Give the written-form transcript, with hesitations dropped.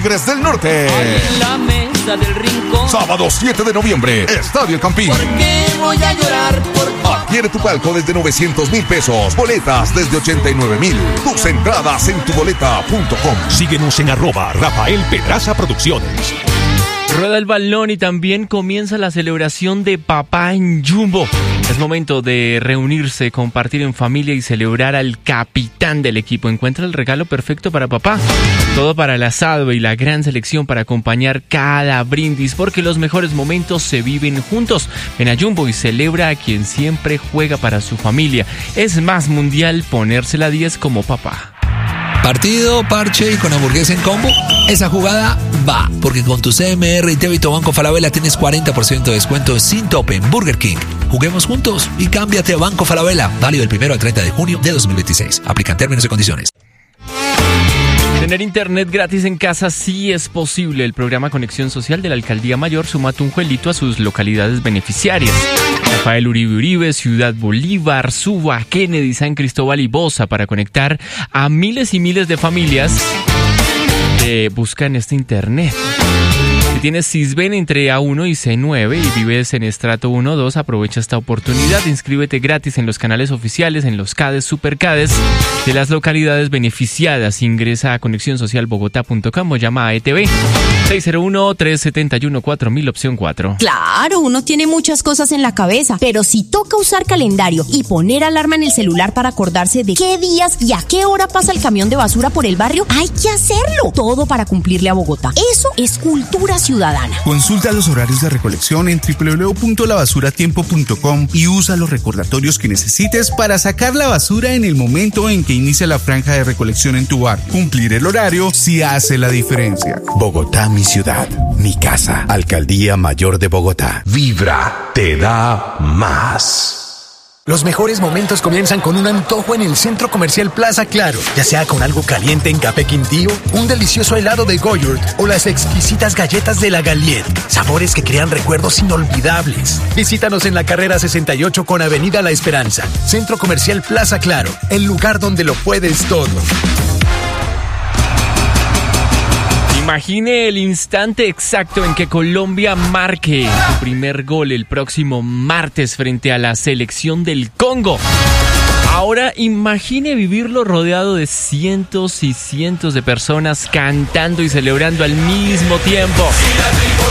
Tigres del Norte. En la mesa del rincón. Sábado 7 de noviembre, Estadio Campín. ¿Por qué voy a llorar por ti? Adquiere tu palco desde 900,000 pesos. Boletas desde 89,000. Tus entradas en tuboleta.com. Síguenos en @Rafael Pedraza Producciones. Rueda el balón y también comienza la celebración de papá en Jumbo. Es momento de reunirse, compartir en familia y celebrar al capitán del equipo. Encuentra el regalo perfecto para papá. Todo para el asado y la gran selección para acompañar cada brindis, porque los mejores momentos se viven juntos. Ven a Jumbo y celebra a quien siempre juega para su familia. Es más mundial ponerse la 10 como papá. Partido, parche y con hamburguesa en combo. Esa jugada va, porque con tu CMR y débito Banco Falabella tienes 40% de descuento sin tope en Burger King. Juguemos juntos y cámbiate a Banco Falabella. Válido del 1 al 30 de junio de 2026. Aplican términos y condiciones. Tener internet gratis en casa sí es posible. El programa Conexión Social de la Alcaldía Mayor suma Tunjuelito a sus localidades beneficiarias. Rafael Uribe Uribe, Ciudad Bolívar, Suba, Kennedy, San Cristóbal y Bosa, para conectar a miles y miles de familias que buscan este internet. Si tienes Sisben entre A1 y C9 y vives en estrato 1 o 2, aprovecha esta oportunidad. Inscríbete gratis en los canales oficiales, en los CADES, Supercades de las localidades beneficiadas. Ingresa a conexionsocialbogotá.com o llama a ETV 601-371-4000, opción 4. Claro, uno tiene muchas cosas en la cabeza, pero si toca usar calendario y poner alarma en el celular para acordarse de qué días y a qué hora pasa el camión de basura por el barrio, hay que hacerlo. Todo para cumplirle a Bogotá. Eso es cultura ciudadana. Consulta los horarios de recolección en www.labasuratiempo.com y usa los recordatorios que necesites para sacar la basura en el momento en que inicia la franja de recolección en tu barrio. Cumplir el horario sí hace la diferencia. Bogotá, mi ciudad, mi casa. Alcaldía Mayor de Bogotá. Vibra te da más. Los mejores momentos comienzan con un antojo en el Centro Comercial Plaza Claro, ya sea con algo caliente en Café Quintío, un delicioso helado de Goyurt o las exquisitas galletas de la Galliet, sabores que crean recuerdos inolvidables. Visítanos en la carrera 68 con Avenida La Esperanza. Centro Comercial Plaza Claro, el lugar donde lo puedes todo. Imagine el instante exacto en que Colombia marque su primer gol el próximo martes frente a la selección del Congo. Ahora imagine vivirlo rodeado de cientos y cientos de personas cantando y celebrando al mismo tiempo.